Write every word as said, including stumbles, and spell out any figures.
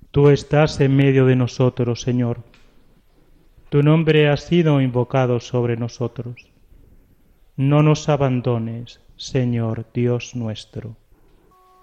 Tú estás en medio de nosotros, Señor. Tu nombre ha sido invocado sobre nosotros. No nos abandones, Señor Dios nuestro.